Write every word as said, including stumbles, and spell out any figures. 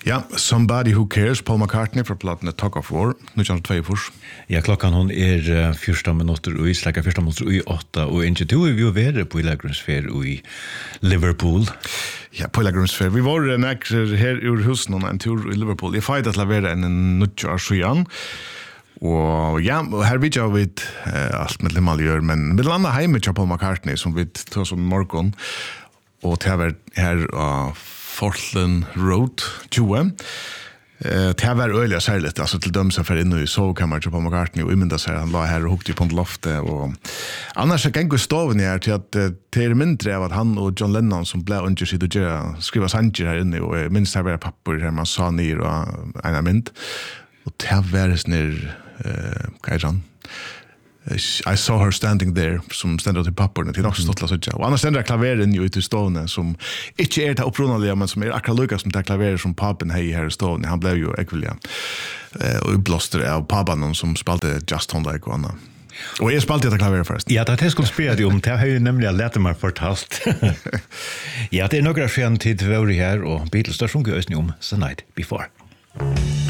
Ja, Somebody Who Cares, Paul McCartney fra platen Talk of War, nittonhundratvå. Ja, klockan hon är uh, fjorton minuter i släcka fjorton minuter i åtta och inte du är vi över på Pilgrimsfärd i Liverpool. Ja, Pilgrimsfärd. Vi var näkter här ur husen en tur i Liverpool. Jag fick att lavera en nutjarsjuan. Och ja, och här vet jag vid uh, allt med man gör, men med landa hemma till Paul McCartney som vi tar som morgon och till här uh, Fortland Road tjue. Eh det var öliga särskilt alltså till döms för inne i så kan man ju på McCartney och imända sig han la här och hukte på loftet och annars kan gå staven här till att det är mindre av att han och John Lennon som blev under sig då göra skriva sanger här inne och minst här var papper här man sa ner och en mynd och det var snär eh Kaijan I saw her standing there som ständer till papporna till också stottla sådär. Och annars ständer klaveren ju ute i stående som inte är det upprunnaliga men som är akkurat lika som det klaver som pappen hej här i stående. Han blev ju ekvilja eh, och blåster av pappan som spelade Just Honda och annat. Och jag spelade det klaver först. Ja, det här skulle spela dig om. Det har ju nämligen lärt mig fortalt. Ja, det är några skön tid vi var här och Beatles där sjunger ösning om The Night Before.